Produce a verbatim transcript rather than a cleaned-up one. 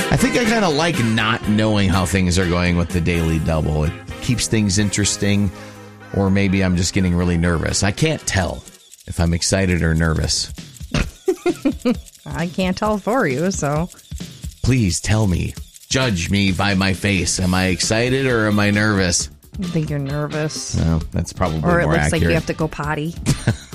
I think I kind of like not knowing how things are going with the Daily Double. It keeps things interesting, or maybe I'm just getting really nervous. I can't tell if I'm excited or nervous. I can't tell for you, so. Please tell me. Judge me by my face. Am I excited or am I nervous? I think you're nervous. No, that's probably or it more looks accurate. like you have to go potty.